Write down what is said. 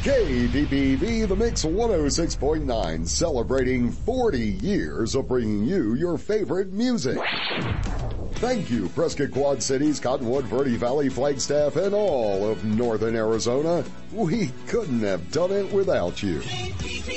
KPPV The Mix 106.9, celebrating 40 years of bringing you your favorite music. Thank you, Prescott Quad Cities, Cottonwood, Verde Valley, Flagstaff, and all of northern Arizona. We couldn't have done it without you.